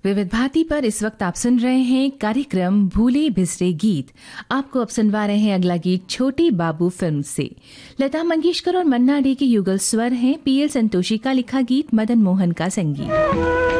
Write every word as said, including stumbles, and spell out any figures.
विविध भारती पर इस वक्त आप सुन रहे हैं कार्यक्रम भूले बिसरे गीत। आपको अब सुनवा रहे हैं अगला गीत छोटे बाबू फिल्म से। लता मंगेशकर और मन्ना डे के युगल स्वर हैं। पी एल संतोषी का लिखा गीत, मदन मोहन का संगीत।